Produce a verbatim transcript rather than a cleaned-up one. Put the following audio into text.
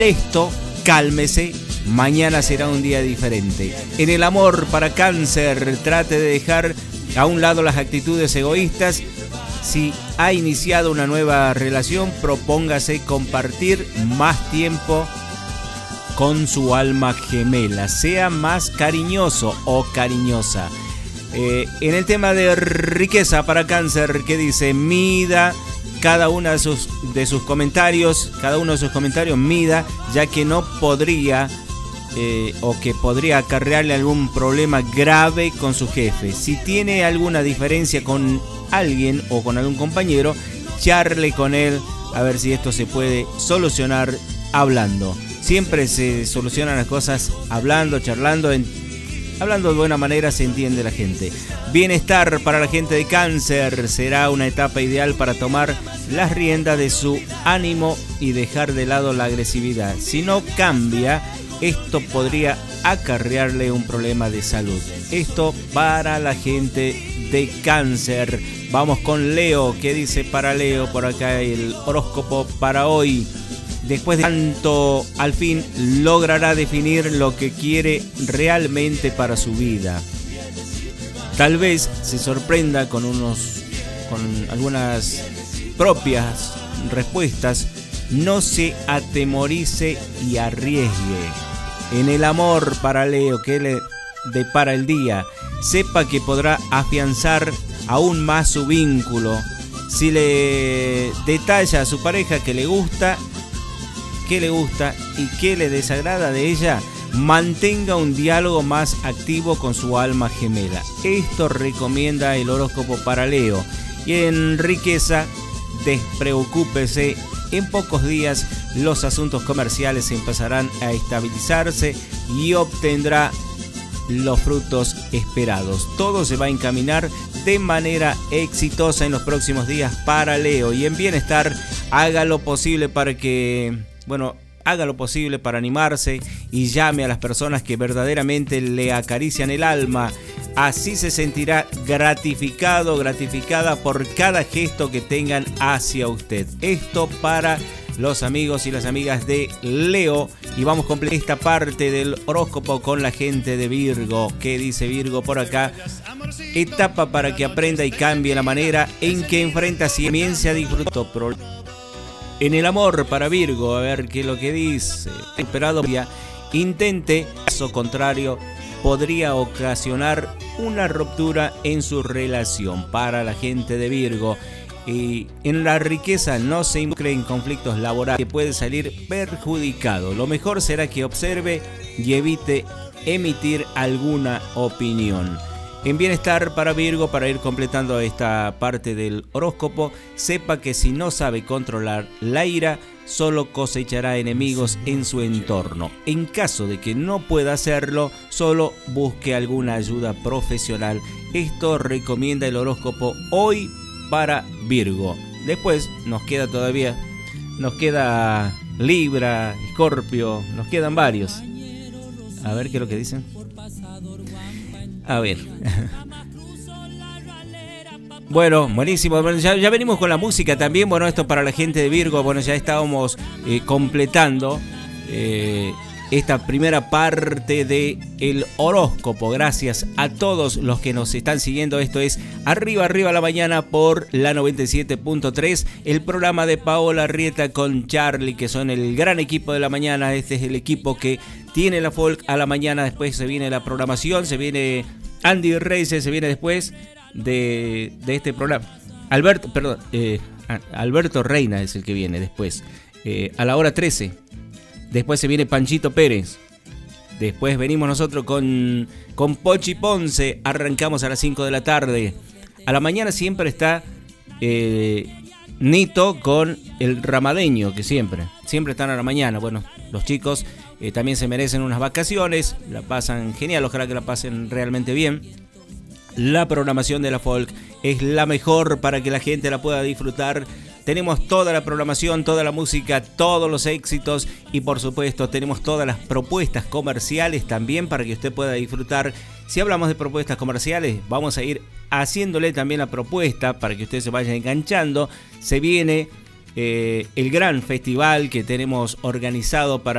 Esto, cálmese, mañana será un día diferente. En el amor para Cáncer, trate de dejar a un lado las actitudes egoístas. Si ha iniciado una nueva relación, propóngase compartir más tiempo con su alma gemela. Sea más cariñoso o cariñosa. Eh, en el tema de riqueza para Cáncer, ¿qué dice? Mida cada uno de sus, de sus comentarios, cada uno de sus comentarios mida, ya que no podría eh, o que podría acarrearle algún problema grave con su jefe. Si tiene alguna diferencia con alguien o con algún compañero, charle con él a ver si esto se puede solucionar hablando. Siempre se solucionan las cosas hablando, charlando, en, hablando de buena manera se entiende la gente. Bienestar para la gente de Cáncer, será una etapa ideal para tomar las riendas de su ánimo y dejar de lado la agresividad. Si no cambia, esto podría acarrearle un problema de salud. Esto para la gente de Cáncer. Vamos con Leo. ¿Qué dice para Leo? Por acá el horóscopo para hoy. Después de tanto, al fin logrará definir lo que quiere realmente para su vida. Tal vez se sorprenda con unos, con algunas propias respuestas. No se atemorice y arriesgue. En el amor para Leo, que le depara el día, sepa que podrá afianzar aún más su vínculo. Si le detalla a su pareja que le gusta, que le gusta y que le desagrada de ella, mantenga un diálogo más activo con su alma gemela. Esto recomienda el horóscopo para Leo. Y en riqueza, despreocúpese. En pocos días los asuntos comerciales empezarán a estabilizarse y obtendrá los frutos esperados. Todo se va a encaminar de manera exitosa en los próximos días para Leo. Y en bienestar, haga lo posible para que, bueno, haga lo posible para animarse y llame a las personas que verdaderamente le acarician el alma. Así se sentirá gratificado, gratificada por cada gesto que tengan hacia usted. Esto para los amigos y las amigas de Leo. Y vamos a completar esta parte del horóscopo con la gente de Virgo. ¿Qué dice Virgo por acá? Etapa para que aprenda y cambie la manera en que enfrenta si comience a disfrutar. En el amor para Virgo, a ver qué es lo que dice. Esperado, intente, caso contrario, podría ocasionar una ruptura en su relación. Para la gente de Virgo, y en la riqueza, no se involucre en conflictos laborales que puede salir perjudicado. Lo mejor será que observe y evite emitir alguna opinión. En bienestar para Virgo, para ir completando esta parte del horóscopo, sepa que si no sabe controlar la ira, solo cosechará enemigos en su entorno. En caso de que no pueda hacerlo, solo busque alguna ayuda profesional. Esto recomienda el horóscopo hoy para Virgo. Después nos queda todavía, nos queda Libra, Escorpio, nos quedan varios. A ver qué es lo que dicen. A ver. Bueno, buenísimo. Bueno, ya, ya venimos con la música también. Bueno, esto para la gente de Virgo. Bueno, ya estábamos eh, completando eh, esta primera parte del horóscopo. Gracias a todos los que nos están siguiendo. Esto es Arriba, Arriba la Mañana por la noventa y siete punto tres. El programa de Paola Rieta con Charlie, que son el gran equipo de la mañana. Este es el equipo que tiene la folk a la mañana. Después se viene la programación. Se viene Andy Reyes. Se viene después de, de este programa. Alberto, perdón. Eh, Alberto Reina es el que viene después. Eh, a la hora trece. Después se viene Panchito Pérez. Después venimos nosotros con, con Pochi Ponce. Arrancamos a las cinco de la tarde. A la mañana siempre está eh, Nito con el Ramadeño, que siempre, siempre están a la mañana. Bueno, los chicos eh, también se merecen unas vacaciones. La pasan genial, ojalá que la pasen realmente bien. La programación de la folk es la mejor para que la gente la pueda disfrutar. Tenemos toda la programación, toda la música, todos los éxitos y por supuesto tenemos todas las propuestas comerciales también para que usted pueda disfrutar. Si hablamos de propuestas comerciales, vamos a ir haciéndole también la propuesta para que usted se vaya enganchando. Se viene eh, el gran festival que tenemos organizado para